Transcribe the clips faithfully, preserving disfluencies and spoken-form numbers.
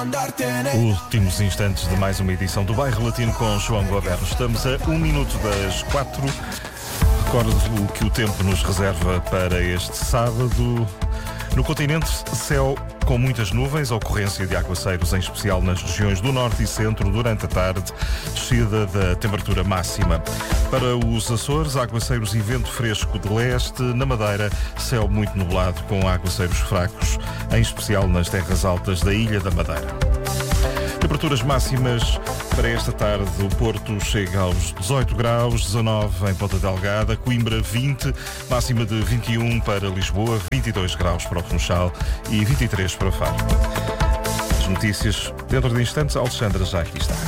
Últimos instantes de mais uma edição do Bairro Latino com João Goberno. Estamos a um minuto das quatro. Recordo o que o tempo nos reserva para este sábado. No continente, céu com muitas nuvens, ocorrência de aguaceiros, em especial nas regiões do norte e centro durante a tarde, descida da temperatura máxima. Para os Açores, aguaceiros e vento fresco de leste. Na Madeira, céu muito nublado com aguaceiros fracos, em especial nas terras altas da Ilha da Madeira. Temperaturas máximas para esta tarde. O Porto chega aos dezoito graus, dezanove em Ponta Delgada, Coimbra vinte, máxima de vinte e um para Lisboa, vinte e dois graus para o Funchal e vinte e três para Faro. As notícias dentro de instantes. Alexandra já aqui está.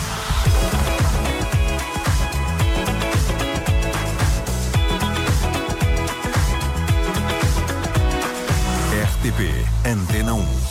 R T P Antena um.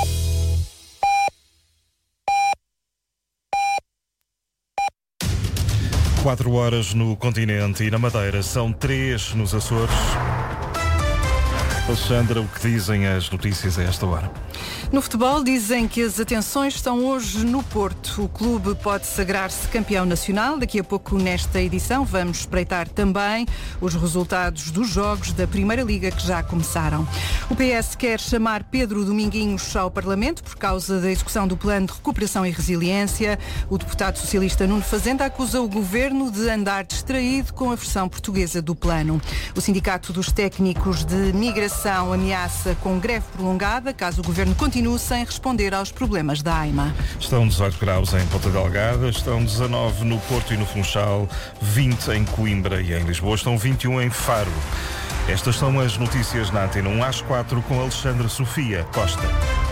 Quatro horas no continente e na Madeira, são três nos Açores. Alexandra, o que dizem as notícias a esta hora? No futebol dizem que as atenções estão hoje no Porto. O clube pode sagrar-se campeão nacional. Daqui a pouco, nesta edição, vamos espreitar também os resultados dos jogos da Primeira Liga que já começaram. O P S quer chamar Pedro Dominguinhos ao Parlamento por causa da execução do Plano de Recuperação e Resiliência. O deputado socialista Nuno Fazenda acusa o governo de andar distraído com a versão portuguesa do plano. O Sindicato dos Técnicos de Migração ameaça com greve prolongada caso o governo continue sem responder aos problemas da AIMA. Estão dezoito graus em Ponta Delgada, estão dezanove no Porto e no Funchal, vinte em Coimbra e em Lisboa, estão vinte e um em Faro. Estas são as notícias na Antena um às quatro com Alexandra Sofia Costa.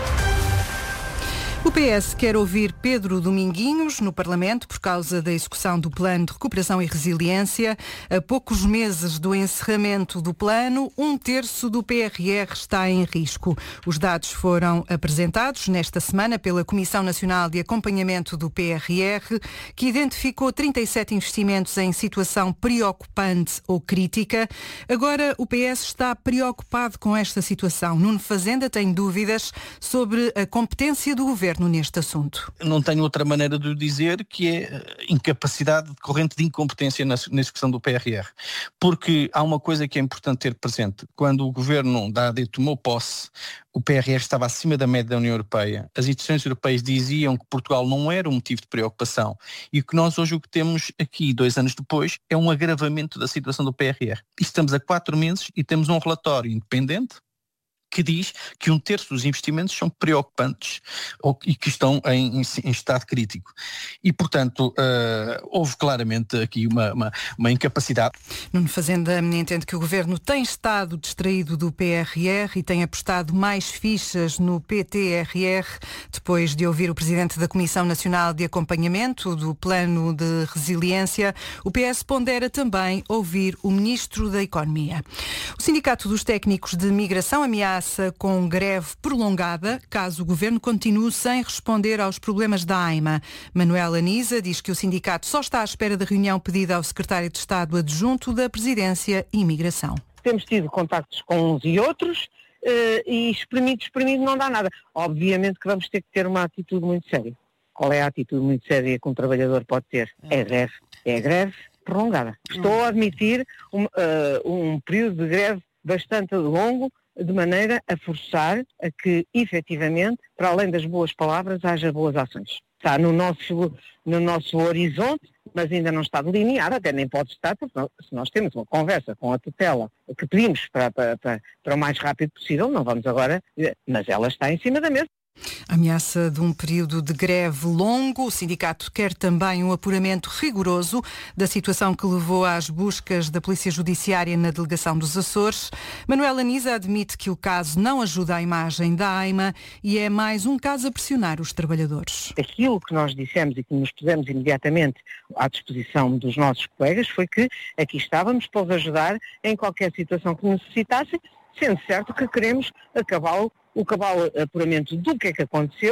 O P S quer ouvir Pedro Dominguinhos no Parlamento por causa da execução do Plano de Recuperação e Resiliência. A poucos meses do encerramento do plano, um terço do P R R está em risco. Os dados foram apresentados nesta semana pela Comissão Nacional de Acompanhamento do P R R, que identificou trinta e sete investimentos em situação preocupante ou crítica. Agora o P S está preocupado com esta situação. Nuno Fazenda tem dúvidas sobre a competência do governo neste assunto. Não tenho outra maneira de o dizer que é incapacidade decorrente de incompetência na, na execução do P R R. Porque há uma coisa que é importante ter presente. Quando o governo da A D tomou posse, o P R R estava acima da média da União Europeia. As instituições europeias diziam que Portugal não era um motivo de preocupação. E o que nós hoje o que temos aqui, dois anos depois, é um agravamento da situação do P R R. E estamos a quatro meses e temos um relatório independente que diz que um terço dos investimentos são preocupantes ou, e que estão em, em, em estado crítico. E, portanto, uh, houve claramente aqui uma, uma, uma incapacidade. Nuno Fazenda entende que o governo tem estado distraído do P R R e tem apostado mais fichas no P T R R, depois de ouvir o presidente da Comissão Nacional de Acompanhamento do Plano de Resiliência. O P S pondera também ouvir o Ministro da Economia. O Sindicato dos Técnicos de Migração ameaça com greve prolongada caso o governo continue sem responder aos problemas da AIMA. Manuel Aniza diz que o sindicato só está à espera da reunião pedida ao secretário de Estado adjunto da Presidência e Imigração. Temos tido contactos com uns e outros uh, e espremido, espremido não dá nada. Obviamente que vamos ter que ter uma atitude muito séria. Qual é a atitude muito séria que um trabalhador pode ter? É greve. É greve prolongada. Estou a admitir um, uh, um período de greve bastante longo, de maneira a forçar a que, efetivamente, para além das boas palavras, haja boas ações. Está no nosso, no nosso horizonte, mas ainda não está delineado, até nem pode estar, porque nós, se nós temos uma conversa com a tutela que pedimos para, para, para, para o mais rápido possível, não vamos agora, mas ela está em cima da mesa. A ameaça de um período de greve longo. O sindicato quer também um apuramento rigoroso da situação que levou às buscas da Polícia Judiciária na delegação dos Açores. Manuel Aniza admite que o caso não ajuda a imagem da AIMA e é mais um caso a pressionar os trabalhadores. Aquilo que nós dissemos e que nos pusemos imediatamente à disposição dos nossos colegas foi que aqui estávamos para os ajudar em qualquer situação que necessitassem, sendo certo que queremos acabar o cabal apuramento do que é que aconteceu,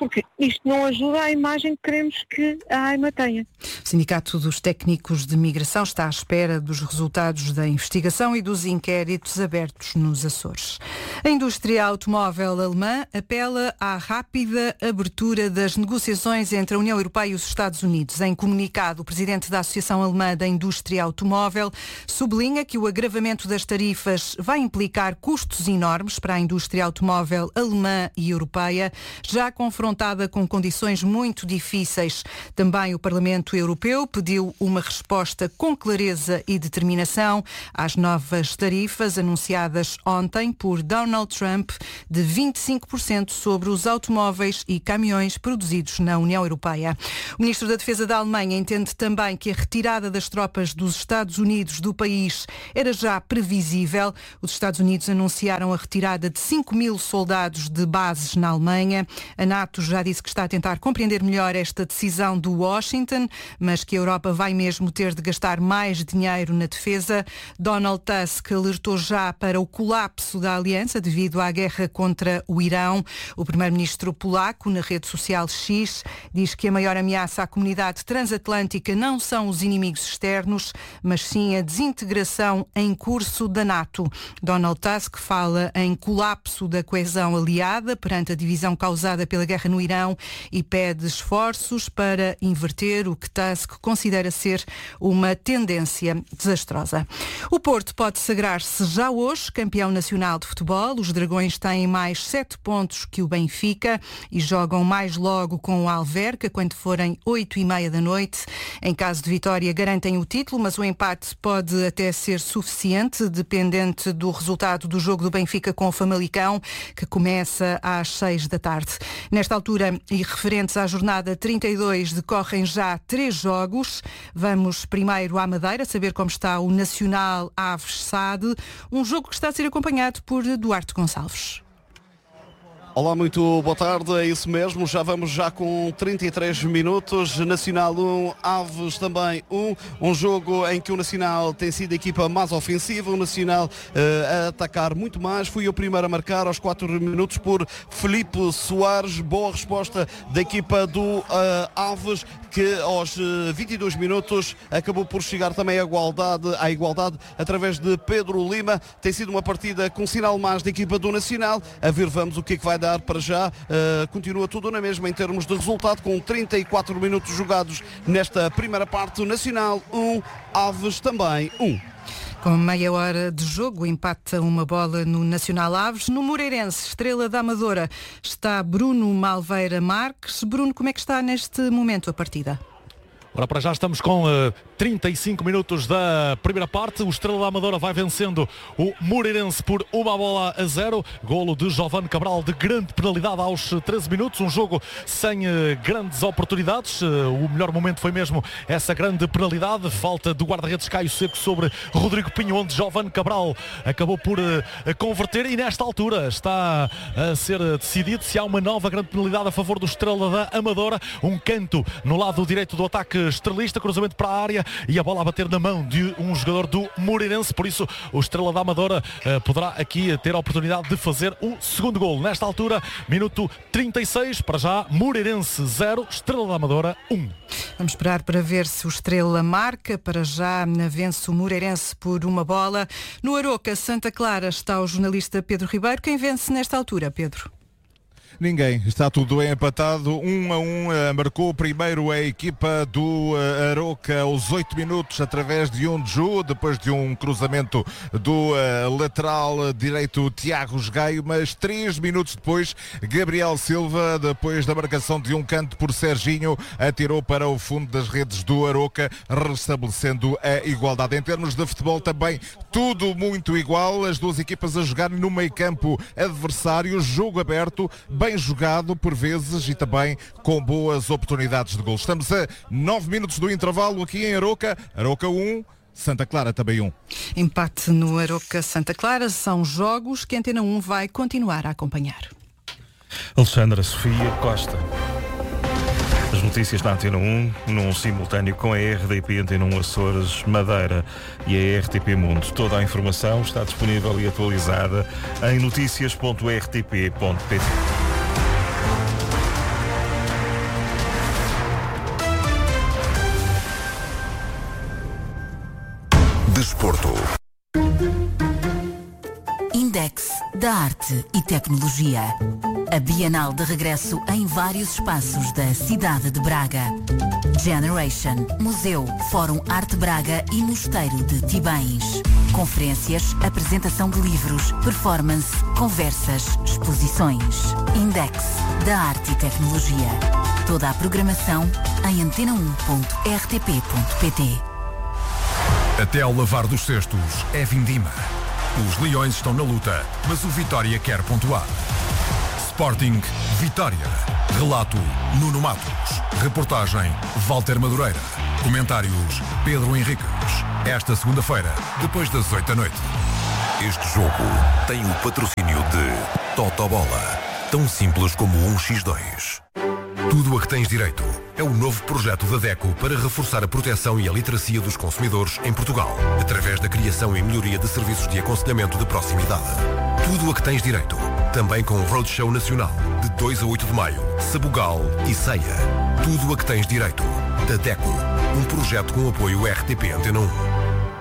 porque isto não ajuda à imagem que queremos que a AIMA tenha. O Sindicato dos Técnicos de Migração está à espera dos resultados da investigação e dos inquéritos abertos nos Açores. A indústria automóvel alemã apela à rápida abertura das negociações entre a União Europeia e os Estados Unidos. Em comunicado, o presidente da Associação Alemã da Indústria Automóvel sublinha que o agravamento das tarifas vai implicar custos enormes para a indústria automóvel alemã e europeia, já confrontada com condições muito difíceis. Também o Parlamento Europeu pediu uma resposta com clareza e determinação às novas tarifas anunciadas ontem por Donald Trump de vinte e cinco por cento sobre os automóveis e caminhões produzidos na União Europeia. O ministro da Defesa da Alemanha entende também que a retirada das tropas dos Estados Unidos do país era já previsível. Os Estados Unidos anunciaram a retirada de cinco mil soldados de bases na Alemanha. A NATO já disse que está a tentar compreender melhor esta decisão do Washington, mas que a Europa vai mesmo ter de gastar mais dinheiro na defesa. Donald Tusk alertou já para o colapso da aliança devido à guerra contra o Irão. O primeiro-ministro polaco, na rede social X, diz que a maior ameaça à comunidade transatlântica não são os inimigos externos, mas sim a desintegração em curso da NATO. Donald Tusk fala em colapso da coesão aliada perante a divisão causada pela guerra no Irão e pede esforços para inverter o que Tusk considera ser uma tendência desastrosa. O Porto pode sagrar-se já hoje campeão nacional de futebol. Os Dragões têm mais sete pontos que o Benfica e jogam mais logo com o Alverca quando forem oito e meia da noite. Em caso de vitória garantem o título, mas o empate pode até ser suficiente, dependente do resultado do jogo do Benfica com o Famalicão, que começa às seis da tarde. Nesta altura, e referentes à jornada trinta e dois, decorrem já três jogos. Vamos primeiro à Madeira, saber como está o Nacional Aves Sade, um jogo que está a ser acompanhado por Duarte Gonçalves. Olá, muito boa tarde, é isso mesmo, já vamos já com trinta e três minutos, Nacional um, Aves também um, um jogo em que o Nacional tem sido a equipa mais ofensiva, o Nacional uh, a atacar muito mais, foi o primeiro a marcar aos quatro minutos por Filipe Soares, boa resposta da equipa do uh, Aves, que aos uh, vinte e dois minutos acabou por chegar também à igualdade, à igualdade através de Pedro Lima. Tem sido uma partida com sinal mais da equipa do Nacional, a ver vamos o que é que vai dar para já. Uh, continua tudo na mesma em termos de resultado, com trinta e quatro minutos jogados nesta primeira parte. O Nacional um, Aves também um. Com meia hora de jogo, empata uma bola no Nacional Aves. No Moreirense, Estrela da Amadora, está Bruno Malveira Marques. Bruno, como é que está neste momento a partida? Ora, para já estamos com uh, trinta e cinco minutos da primeira parte. O Estrela da Amadora vai vencendo o Moreirense por uma bola a zero. Golo de Giovane Cabral de grande penalidade aos treze minutos. Um jogo sem uh, grandes oportunidades. Uh, o melhor momento foi mesmo essa grande penalidade. Falta do guarda-redes Caio Seco sobre Rodrigo Pinho, onde Giovane Cabral acabou por uh, converter. E nesta altura está a ser decidido se há uma nova grande penalidade a favor do Estrela da Amadora. Um canto no lado direito do ataque estrelista, cruzamento para a área e a bola a bater na mão de um jogador do Moreirense. Por isso o Estrela da Amadora uh, poderá aqui ter a oportunidade de fazer o segundo golo. Nesta altura, minuto trinta e seis, para já Moreirense zero, Estrela da Amadora um. Vamos esperar para ver se o Estrela marca. Para já vence o Moreirense por uma bola. No Aroca, Santa Clara, está o jornalista Pedro Ribeiro. Quem vence nesta altura, Pedro? Ninguém, está tudo empatado, um a um, marcou primeiro a equipa do Aroca aos oito minutos através de um Ju, depois de um cruzamento do uh, lateral direito Tiago Gaio, mas três minutos depois Gabriel Silva, depois da marcação de um canto por Serginho, atirou para o fundo das redes do Aroca, restabelecendo a igualdade. Em termos de futebol também tudo muito igual, as duas equipas a jogar no meio campo adversário, jogo aberto, bem jogado por vezes e também com boas oportunidades de gol. Estamos a nove minutos do intervalo aqui em Aroca. Aroca um, Santa Clara também um. Empate no Aroca Santa Clara. São jogos que a Antena um vai continuar a acompanhar. Alexandra Sofia Costa. As notícias na Antena um, num simultâneo com a R D P Antena um Açores Madeira e a R T P Mundo. Toda a informação está disponível e atualizada em noticias ponto r t p ponto p t. Index da Arte e Tecnologia. A Bienal de regresso em vários espaços da cidade de Braga. Generation, Museu, Fórum Arte Braga e Mosteiro de Tibães. Conferências, apresentação de livros, performance, conversas, exposições. Index da Arte e Tecnologia. Toda a programação em antena um ponto r t p ponto p t. Até ao lavar dos cestos é vindima. Os Leões estão na luta, mas o Vitória quer pontuar. Sporting Vitória. Relato Nuno Matos. Reportagem Walter Madureira. Comentários Pedro Henriques. Esta segunda-feira, depois das oito da noite. Este jogo tem o patrocínio de Totobola. Tão simples como um por dois. Tudo a que tens direito é o novo projeto da DECO para reforçar a proteção e a literacia dos consumidores em Portugal, através da criação e melhoria de serviços de aconselhamento de proximidade. Tudo a que tens direito, também com o Roadshow Nacional, de dois a oito de maio, Sabugal e Ceia. Tudo a que tens direito, da DECO, um projeto com apoio R T P Antena um.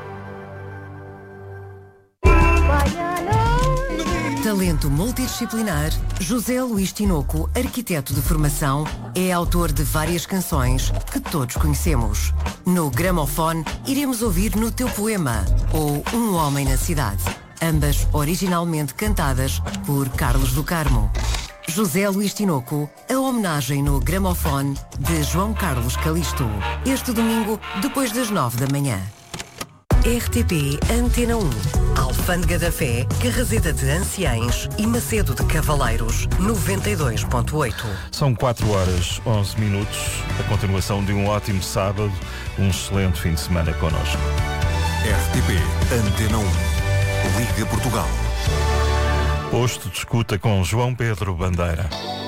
Talento multidisciplinar, José Luís Tinoco, arquiteto de formação, é autor de várias canções que todos conhecemos. No gramofone, iremos ouvir No Teu Poema ou Um Homem na Cidade, ambas originalmente cantadas por Carlos do Carmo. José Luís Tinoco, a homenagem no gramofone de João Carlos Calisto, este domingo, depois das nove da manhã. R T P Antena um, Alfândega da Fé, Carraseda de Anciães e Macedo de Cavaleiros, noventa e dois ponto oito. São quatro horas onze minutos, a continuação de um ótimo sábado, um excelente fim de semana connosco. R T P Antena um, Liga Portugal. Posto de escuta com João Pedro Bandeira.